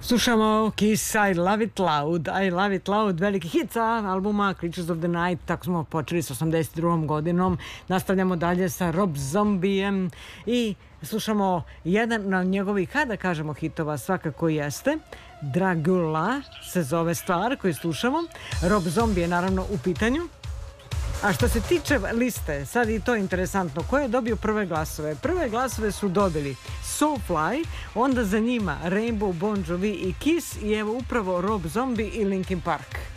Slušamo Kiss, I Love It Loud. I Love It Loud, veliki hit sa albuma Creatures of the Night. Tako smo počeli s 82. godinom. Nastavljamo dalje sa Rob Zombijem i slušamo jedan od njegovih, kada kažemo hitova, svakako jeste Dragula se zove stvar koju slušamo. Rob Zombie je naravno u pitanju. A što se tiče liste, sad i to je interesantno, ko je dobio prve glasove? Prve glasove su dobili Soulfly, onda za njima Rainbow, Bon Jovi i Kiss i evo upravo Rob Zombie i Linkin Park.